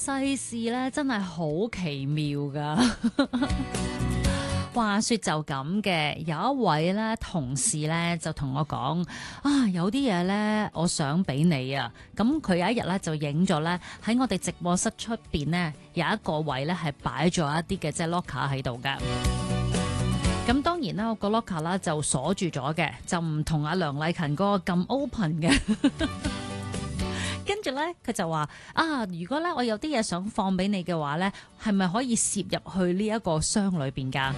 世事咧真係好奇妙噶。話說就咁嘅，有一位咧同事咧就同我講啊，有啲嘢咧我想俾你啊。咁佢有一日咧就影咗咧喺我哋直播室出邊咧有一個位咧係擺咗一啲嘅即係 locker 喺度噶。咁當然啦，我個 locker 啦就鎖住咗嘅，就唔同阿梁麗勤嗰個咁 open 嘅。跟住咧，佢就話啊，如果咧我有啲嘢想放俾你嘅話咧，係咪可以攝入去呢一個箱裏邊噶？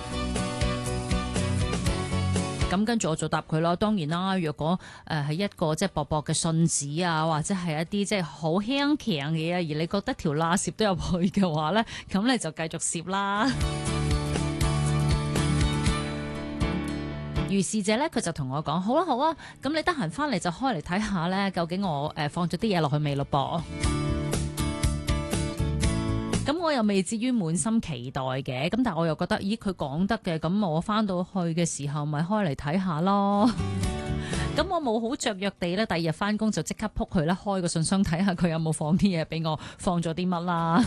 咁跟住我就答佢咯。當然啦，若果係一個即係薄薄嘅信紙啊，或者係一啲即係好輕強嘅嘢，而你覺得條罅攝得入去嘅話咧，咁你就繼續攝啦。如是者咧，佢就同我講：好啊，好啊，咁你得閒翻嚟就開嚟睇下咧，究竟我放咗啲嘢落去未咯噃？咁我又未至於滿心期待嘅，咁但係我又覺得，咦，佢講得嘅，咁我翻到去嘅時候咪開嚟睇下咯。咁我冇好雀躍地咧，第二日翻工就即刻撲佢啦，開個信箱睇下佢有冇放啲嘢俾我，放咗啲乜啦。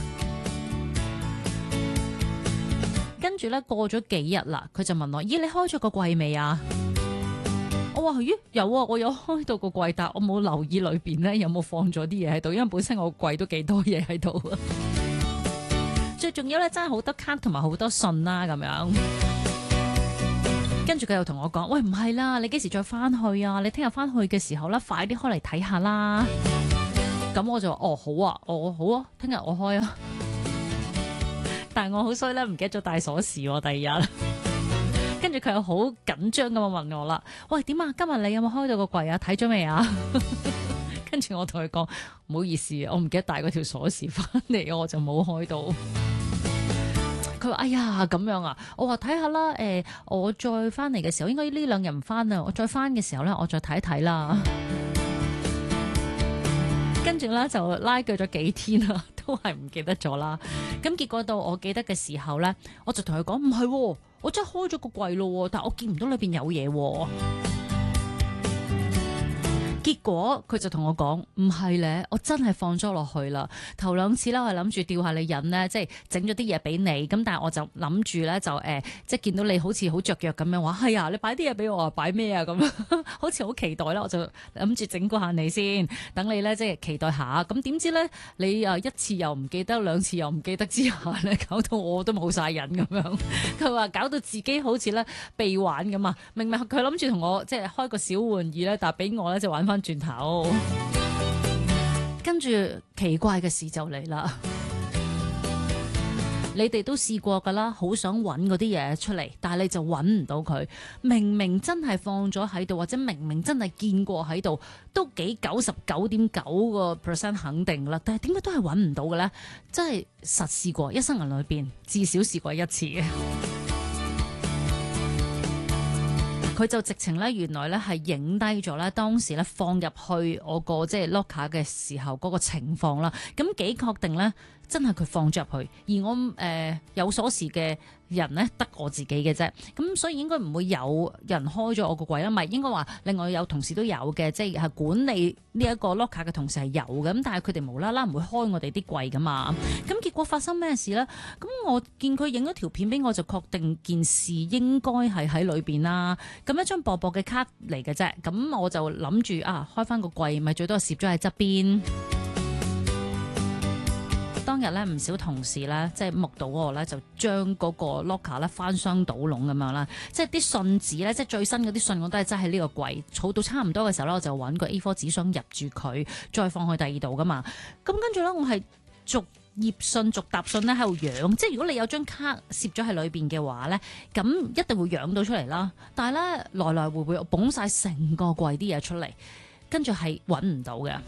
跟住咧過咗幾日啦，佢就問我：咦，你開咗個櫃未啊？我話：咦，有啊，我有開到個櫃，但我冇留意裏邊咧有冇放咗啲嘢喺度，因為本身我個櫃都幾多嘢喺度。最重要咧，真係好多卡同埋好多信啦，咁樣。跟住佢又同我講：喂，唔係啦，你幾時再翻去啊？你聽日翻去嘅時候咧，快啲開嚟睇下啦。咁我就話：哦，好啊，好啊，聽日我開啊。但係我好衰咧，唔記得咗帶鎖匙喎。第二日，跟住佢又好緊張咁問我啦：喂，點啊？今日你有冇開到個櫃啊？睇咗未啊？跟住我同佢講：唔好意思，我唔記得帶嗰條鎖匙翻嚟，我就冇開到。佢話：哎呀，咁樣啊！我話睇下啦，我再翻嚟嘅時候，應該呢兩日唔翻啦。我再翻嘅時候咧，我再睇一睇啦。跟住咧就拉鋸咗幾天啦，都係唔記得咗啦。咁結果到我記得嘅時候咧，我就同佢講：唔係，我真係開咗個櫃咯，但係我見唔到裏邊有嘢。結果佢就同我講：唔係咧，我真係放咗落去啦。頭兩次咧，我係諗住吊下你癮咧，即係整咗啲嘢俾你。咁但係我就諗住咧，就即係見到你好似好雀躍咁樣話：係啊，你擺啲嘢俾我啊，擺咩啊咁樣，好似好期待啦。我就諗住整蠱下你先，等你咧即係期待下。咁點知咧，你一次又唔記得，兩次又唔記得之下咧，搞到我都冇晒癮咁樣。佢話搞到自己好似咧被玩咁啊！明明佢諗住同我即係開個小玩意咧，但係俾我咧就玩翻轉頭，跟住奇怪嘅事就嚟啦。你哋都試過噶啦，好想揾嗰啲嘢出嚟，但係你就揾唔到佢。明明真係放咗喺度，或者明明真係見過喺度，都幾99.9% 肯定啦。但係點解都係揾唔到嘅咧？真係實試過，一生人裏邊至少試過一次嘅。佢就直情咧，原來咧係影低咗咧，當時咧放入去我個即係 locker 嘅時候嗰個情況啦。咁幾確定咧，真係佢放咗入去，而我有鎖匙嘅人咧得我自己嘅啫。咁所以應該唔會有人開咗我個櫃啦，咪應該話另外有同事都有嘅，即係管理呢一個 locker 嘅同事係有嘅。咁但係佢哋無啦啦唔會開我哋啲櫃噶嘛。咁結果發生咩事咧？咁我見佢影咗條片俾我，就確定件事應該係喺裏邊啦。咁一張薄薄嘅卡嚟嘅啫，咁我就諗住開翻個櫃，咪最多攝咗喺側邊。當日咧唔少同事咧，即係目睹我咧，就將嗰個 locker 咧翻箱倒籠咁樣啦，即係啲信紙咧，即係最新嗰啲信我都係擠喺呢個櫃，儲到差唔多嘅時候咧，我就揾個 A4 紙箱入住佢，再放去第二度噶嘛。咁跟住咧，我係逐頁信逐沓信咧喺度養，即係如果你有張卡攝咗喺裏邊嘅話咧，咁一定會養到出嚟啦。但係咧來來回回我捧晒成個櫃啲嘢出嚟，跟住係揾唔到嘅。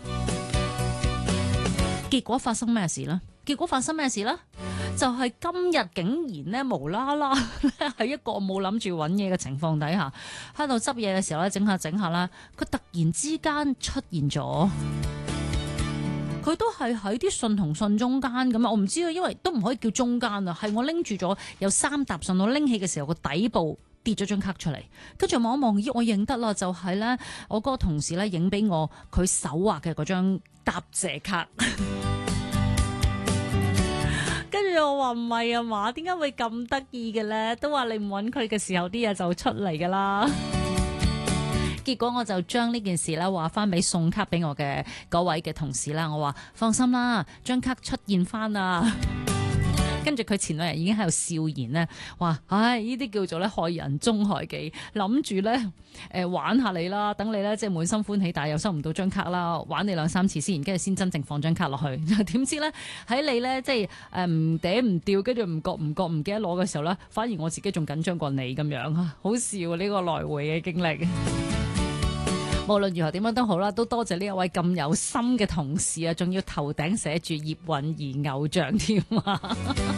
結果發生咩事呢？就係今日竟然咧無啦啦喺一個冇諗住揾嘢嘅情況底下，喺度執嘢嘅時候咧，整下啦，佢突然之間出現咗。佢都係喺啲信同信中間咁啊！我唔知啊，因為都唔可以叫中間啊，係我拎住咗有3沓信，我拎起嘅時候個底部跌咗張卡出嚟，跟住望一望，咦，我認得啦，就係咧我嗰個同事咧影俾我佢手畫嘅嗰張答謝卡。 我話唔係啊嘛，點解會咁得意嘅咧？都話你唔揾佢嘅時候，啲嘢就出嚟噶啦。結果我就將呢件事咧話翻俾送卡俾我嘅嗰位嘅同事啦，我話放心啦，張卡出現翻啦。跟住佢前兩日已經喺度笑言咧，話唉呢啲叫做咧害人終害己，諗住咧玩下你啦，等你咧即係滿心歡喜，但係又收唔到張卡啦，玩你2-3次先，跟住先真正放張卡落去。點知咧喺你咧即係唔嗲唔吊，跟住唔記得攞嘅時候咧，反而我自己仲緊張過你咁樣啊！好笑呢個來回嘅經歷。無論如何點樣都好啦，都多謝呢一位咁有心嘅同事啊，仲要頭頂寫住葉韻儀偶像添啊！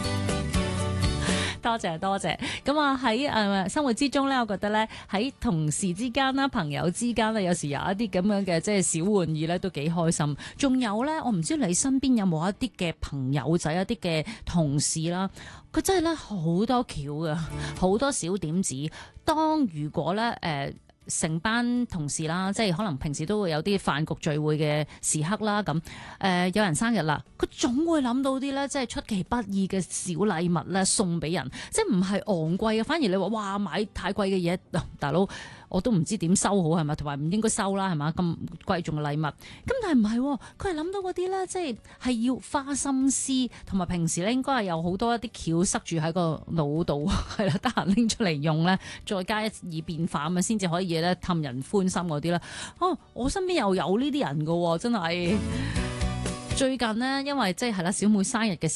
多謝。咁啊喺生活之中咧，我覺得咧喺同事之間啦、朋友之間咧，有時有一啲咁樣嘅即係小玩意咧，都幾開心。仲有咧，我唔知你身邊有冇一啲嘅朋友仔、一啲嘅同事啦，佢真係咧好多橋噶，好多小點子。當如果咧成班同事啦，即係可能平時都會有啲飯局聚會嘅時刻啦，咁有人生日啦，佢總會諗到啲咧，即係出其不意嘅小禮物咧送俾人，即係唔係昂貴嘅，反而你話哇買太貴嘅嘢，大佬我都唔知點收好係咪，同埋唔應該收啦係嘛，咁貴重嘅禮物，咁但係唔係，佢係諗到嗰啲咧，即係要花心思，同埋平時咧應該係有好多一啲橋塞住喺個腦度，係啦，得閒拎出嚟用咧，再加以變化咁啊，先至可以咧氹人歡心嗰啲啦。我身邊又有呢啲人噶，真係。最近呢，因為即係啦，小妹生日嘅